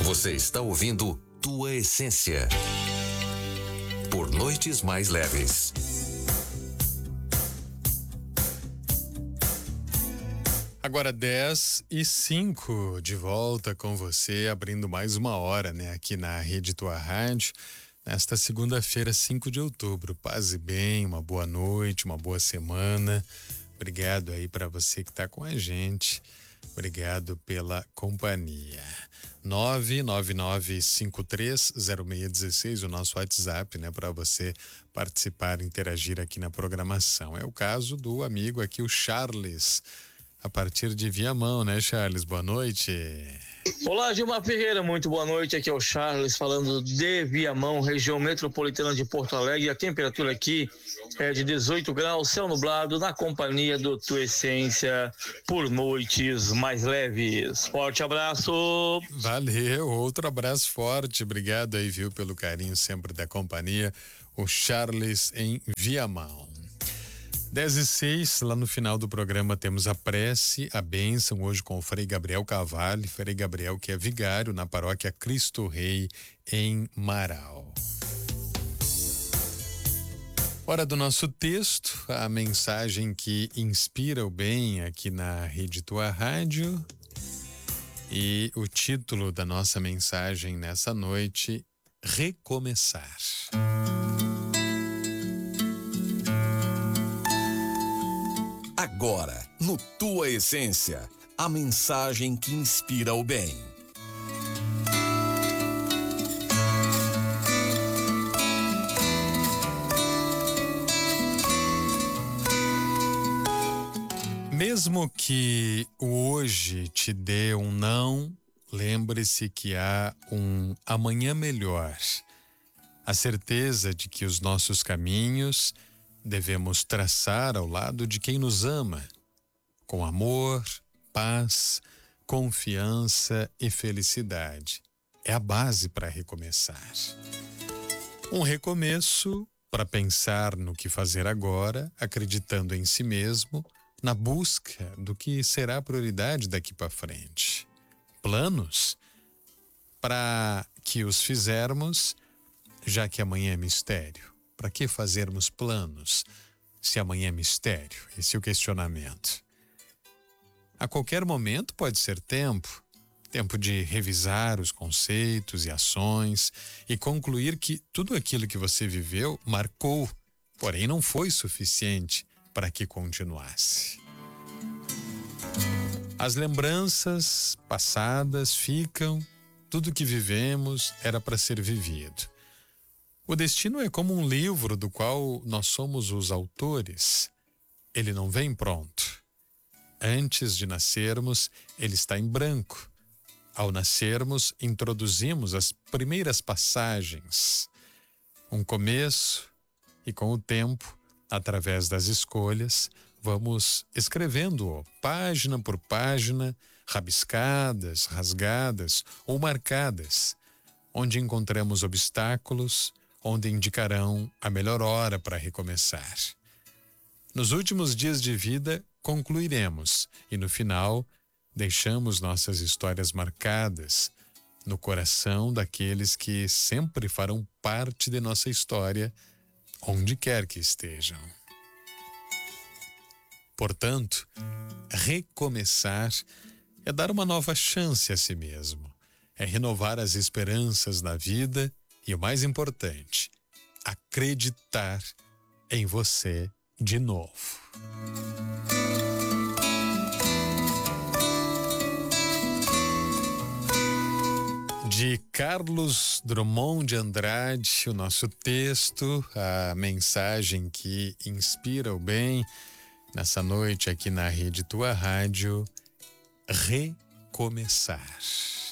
Você está ouvindo Tua Essência por Noites Mais Leves. Agora 10h05, de volta com você, abrindo mais uma hora, né, aqui na Rede Tua Rádio, nesta segunda-feira, 5 de outubro. Paz e bem, uma boa noite, uma boa semana. Obrigado aí para você que está com a gente. Obrigado pela companhia. 999530616, o nosso WhatsApp, né, para você participar, interagir aqui na programação. É o caso do amigo aqui, o Charles, a partir de Viamão, né, Charles? Boa noite. Olá, Gilmar Ferreira, muito boa noite. Aqui é o Charles, falando de Viamão, região metropolitana de Porto Alegre. A temperatura aqui é de 18 graus, céu nublado, na companhia do Tua Essência, por Noites Mais Leves. Forte abraço. Valeu, outro abraço forte. Obrigado aí, viu, pelo carinho sempre da companhia. O Charles em Viamão. 10h06, lá no final do programa temos a prece, a bênção, hoje com o Frei Gabriel Cavalli, Frei Gabriel que é vigário na paróquia Cristo Rei em Marau. Hora do nosso texto, a mensagem que inspira o bem aqui na Rede Tua Rádio, e o título da nossa mensagem nessa noite, Recomeçar. Agora, no Tua Essência, a mensagem que inspira o bem. Mesmo que o hoje te dê um não, lembre-se que há um amanhã melhor. A certeza de que os nossos caminhos devemos traçar ao lado de quem nos ama, com amor, paz, confiança e felicidade. É a base para recomeçar. Um recomeço para pensar no que fazer agora, acreditando em si mesmo, na busca do que será a prioridade daqui para frente. Planos para que os fizermos, já que amanhã é mistério. Para que fazermos planos se amanhã é mistério? Esse é o questionamento. A qualquer momento pode ser tempo de revisar os conceitos e ações e concluir que tudo aquilo que você viveu marcou, porém não foi suficiente para que continuasse. As lembranças passadas ficam, tudo que vivemos era para ser vivido. O destino é como um livro do qual nós somos os autores. Ele não vem pronto. Antes de nascermos, ele está em branco. Ao nascermos, introduzimos as primeiras passagens. Um começo, e com o tempo, através das escolhas, vamos escrevendo-o página por página, rabiscadas, rasgadas ou marcadas, onde encontramos obstáculos, onde indicarão a melhor hora para recomeçar. Nos últimos dias de vida, concluiremos e no final, deixamos nossas histórias marcadas no coração daqueles que sempre farão parte de nossa história, onde quer que estejam. Portanto, recomeçar é dar uma nova chance a si mesmo, é renovar as esperanças na vida e, o mais importante, acreditar em você de novo. De Carlos Drummond de Andrade, o nosso texto, a mensagem que inspira o bem, nessa noite aqui na Rede Tua Rádio, recomeçar.